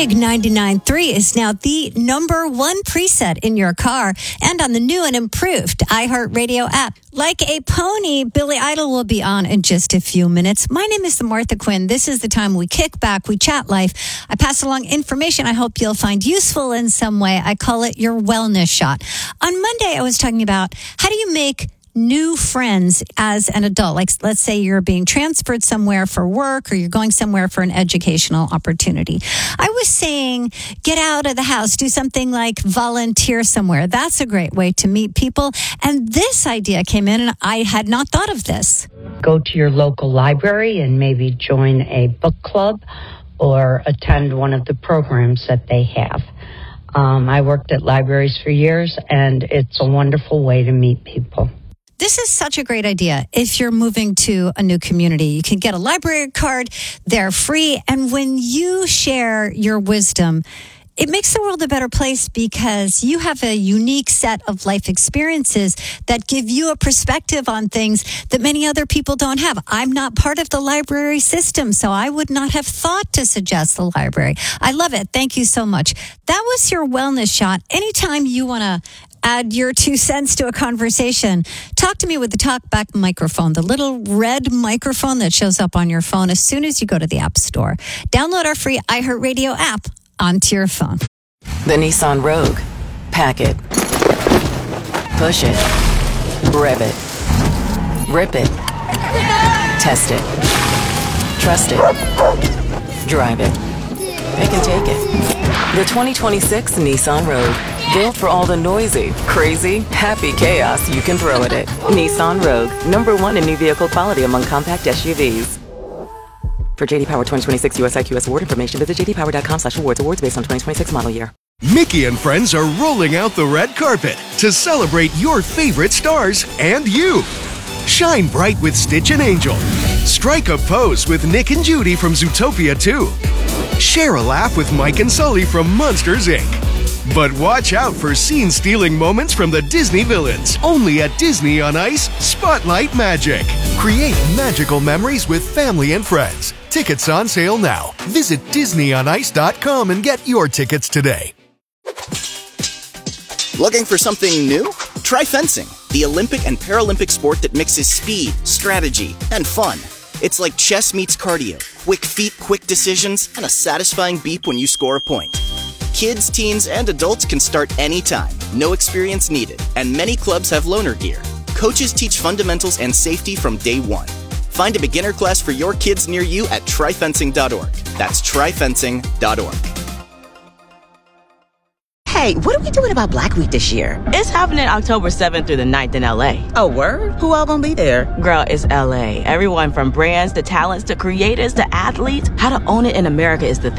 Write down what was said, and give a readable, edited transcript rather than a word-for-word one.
Big 99.3 is now the number one preset in your car and on the new and improved iHeartRadio app. Like a pony, Billy Idol will be on in just a few minutes. My name is Martha Quinn. This is the time we kick back, we chat life. I pass along information I hope you'll find useful in some way. I call it your wellness shot. On Monday, I was talking about how do you make new friends as an adult. Like, let's say you're being transferred somewhere for work or you're going somewhere for an educational opportunity. I was saying, get out of the house, do something like volunteer somewhere. That's a great way to meet people. And this idea came in and I had not thought of this. Go to your local library and maybe join a book club or attend one of the programs that they have. I worked at libraries for years and it's a wonderful way to meet people. This is such a great idea. If you're moving to a new community, you can get a library card. They're free. And when you share your wisdom, it makes the world a better place because you have a unique set of life experiences that give you a perspective on things that many other people don't have. I'm not part of the library system, so I would not have thought to suggest the library. I love it. Thank you so much. That was your wellness shot. Anytime you want to add your 2 cents to a conversation, talk to me with the TalkBack microphone, the little red microphone that shows up on your phone as soon as you go to the App Store. Download our free iHeartRadio app onto your phone. The Nissan Rogue. Pack it. Push it. Rev it. Rip it. Test it. Trust it. Drive it. They can take it. The 2026 Nissan Rogue. Built for all the noisy, crazy, happy chaos you can throw at it. Nissan Rogue. #1 in new vehicle quality among compact SUVs. For JD Power 2026 US IQS award information, visit jdpower.com/awards. Awards based on 2026 model year. Mickey and friends are rolling out the red carpet to celebrate your favorite stars and you. Shine bright with Stitch and Angel. Strike a pose with Nick and Judy from Zootopia 2. Share a laugh with Mike and Sully from Monsters, Inc. But watch out for scene-stealing moments from the Disney villains. Only at Disney on Ice Spotlight Magic. Create magical memories with family and friends. Tickets on sale now. Visit DisneyOnIce.com and get your tickets today. Looking for something new? Try fencing, the Olympic and Paralympic sport that mixes speed, strategy, and fun. It's like chess meets cardio. Quick feet, quick decisions, and a satisfying beep when you score a point. Kids, teens, and adults can start anytime. No experience needed. And many clubs have loaner gear. Coaches teach fundamentals and safety from day one. Find a beginner class for your kids near you at tryfencing.org. That's tryfencing.org. Hey, what are we doing about Black Week this year? It's happening October 7th through the 9th in LA. Oh, word? Who all gonna be there? Girl, it's LA. Everyone from brands to talents to creators to athletes. How to own it in America is the thing.